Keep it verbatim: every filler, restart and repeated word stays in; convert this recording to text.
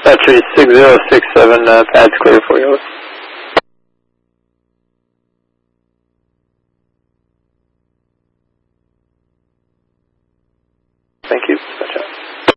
Dispatcher six zero six seven, uh, pad's clear for you. Thank you, Dispatcher.